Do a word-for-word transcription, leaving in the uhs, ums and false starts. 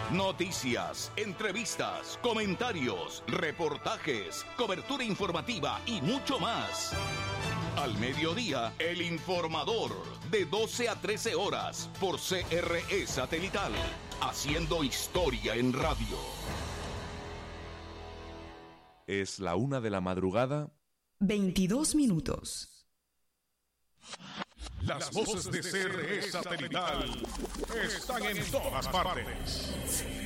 Noticias, entrevistas, comentarios, reportajes, cobertura informativa y mucho más. Al mediodía, El Informador, de doce a trece horas, por C R E Satelital, haciendo historia en radio. Es la una de la madrugada. veintidós minutos. Las voces de C R E Satelital están en todas partes.